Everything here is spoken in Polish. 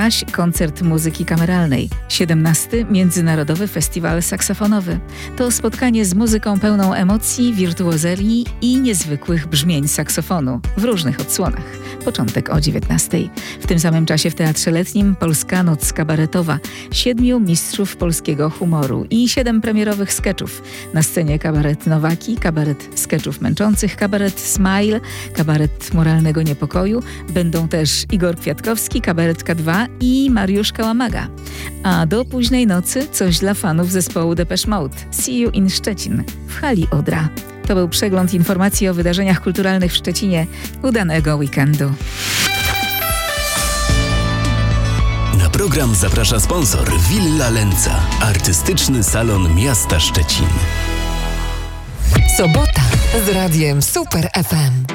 Jaś koncert muzyki kameralnej. 17. Międzynarodowy Festiwal Saksofonowy. To spotkanie z muzyką pełną emocji, wirtuozerii i niezwykłych brzmień saksofonu w różnych odsłonach. Początek o 19. W tym samym czasie w Teatrze Letnim Polska Noc Kabaretowa. 7 mistrzów polskiego humoru i 7 premierowych skeczów. Na scenie kabaret Nowaki, kabaret skeczów męczących, kabaret Smile, kabaret moralnego niepokoju. Będą też Igor Kwiatkowski, kabaret K2 i Mariusz Kałamaga. A do późnej nocy coś dla fanów zespołu Depeche Mode. See you in Szczecin w hali Odra. To był przegląd informacji o wydarzeniach kulturalnych w Szczecinie. Udanego weekendu. Na program zaprasza sponsor Villa Lenca, artystyczny salon miasta Szczecin. Sobota z radiem Super FM.